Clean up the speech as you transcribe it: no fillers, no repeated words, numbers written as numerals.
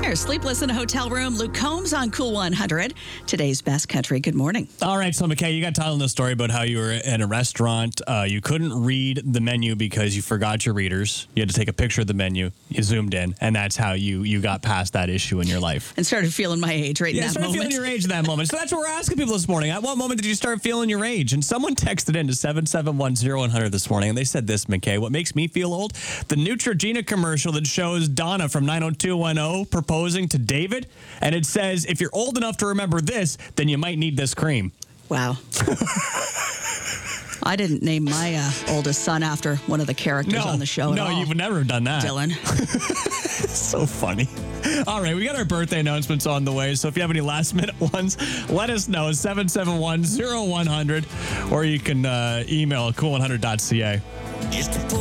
There's Sleepless in a Hotel Room. Luke Combs on Cool 100. Today's best country. Good morning. All right, so McKay, you got telling the story about how you were in a restaurant. You couldn't read the menu because you forgot your readers. You had to take a picture of the menu. You zoomed in, and that's how you got past that issue in your life. And started feeling my age in that started moment. feeling your age in that moment. So that's what we're asking people this morning. At what moment did you start feeling your age? And someone texted in to 7710100 this morning, and they said this, McKay, what makes me feel old? The Neutrogena commercial that shows Donna from 90210 proposing to David, and it says, if you're old enough to remember this, then you might need this cream. Wow. I didn't name my oldest son after one of the characters on the show at all. No, you would never have done that. Dylan. It's so funny. All right, we got our birthday announcements on the way, so if you have any last-minute ones, let us know, 771-0100, or you can email cool100.ca.